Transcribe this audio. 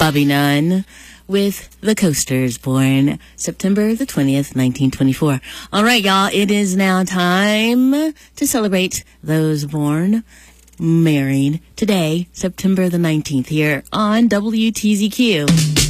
Bobby Nunn with The Coasters, born September the 20th, 1924. All right, y'all, it is now time to celebrate those born, married today, September the 19th, here on WTZQ.